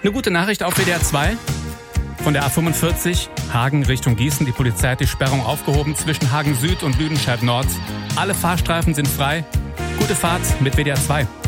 Eine gute Nachricht auf WDR 2. Von der A45 Hagen Richtung Gießen. Die Polizei hat die Sperrung aufgehoben zwischen Hagen Süd und Lüdenscheid Nord. Alle Fahrstreifen sind frei. Gute Fahrt mit WDR 2.